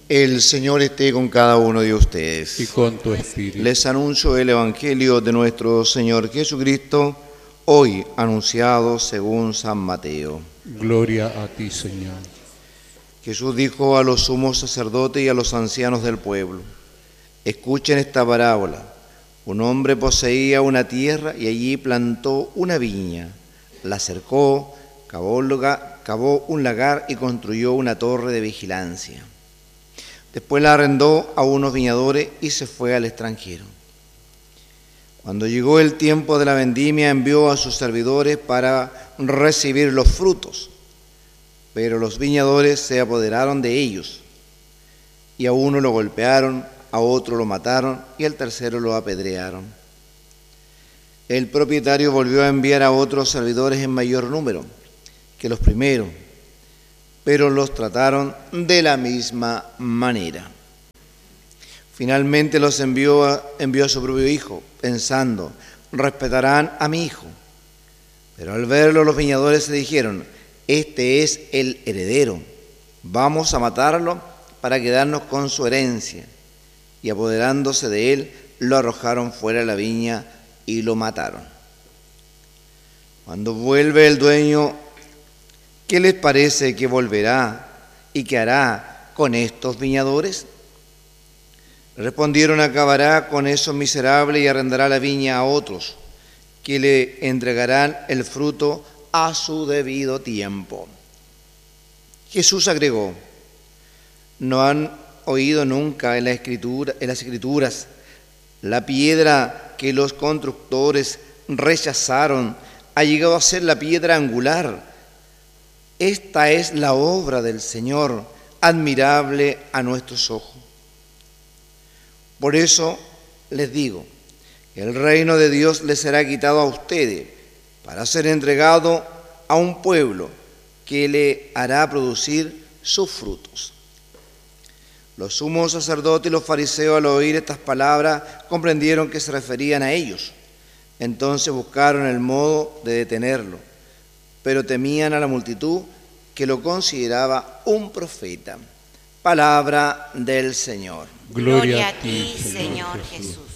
El Señor esté con cada uno de ustedes. Y con tu espíritu. Les anuncio el Evangelio de nuestro Señor Jesucristo, hoy anunciado según San Mateo. Gloria a ti, Señor. Jesús dijo a los sumos sacerdotes y a los ancianos del pueblo: escuchen esta parábola. Un hombre poseía una tierra y allí plantó una viña, la cercó, cavó un lagar y construyó una torre de vigilancia. Después la arrendó a unos viñadores y se fue al extranjero. Cuando llegó el tiempo de la vendimia, envió a sus servidores para recibir los frutos. Pero los viñadores se apoderaron de ellos, y a uno lo golpearon, a otro lo mataron y al tercero lo apedrearon. El propietario volvió a enviar a otros servidores en mayor número que los primeros, pero los trataron de la misma manera. Finalmente los envió a su propio hijo, pensando: respetarán a mi hijo. Pero al verlo, los viñadores se dijeron: este es el heredero, vamos a matarlo para quedarnos con su herencia. Y apoderándose de él, lo arrojaron fuera de la viña y lo mataron. Cuando vuelve el dueño, ¿qué les parece que volverá y qué hará con estos viñadores? Respondieron: acabará con esos miserables y arrendará la viña a otros, que le entregarán el fruto a su debido tiempo. Jesús agregó: ¿no han oído nunca en las Escrituras la piedra que los constructores rechazaron ha llegado a ser la piedra angular? Esta es la obra del Señor, admirable a nuestros ojos. Por eso les digo, el reino de Dios les será quitado a ustedes para ser entregado a un pueblo que le hará producir sus frutos. Los sumos sacerdotes y los fariseos, al oír estas palabras, comprendieron que se referían a ellos. Entonces buscaron el modo de detenerlo, pero temían a la multitud, que lo consideraba un profeta. Palabra del Señor. Gloria a ti, Señor Jesús.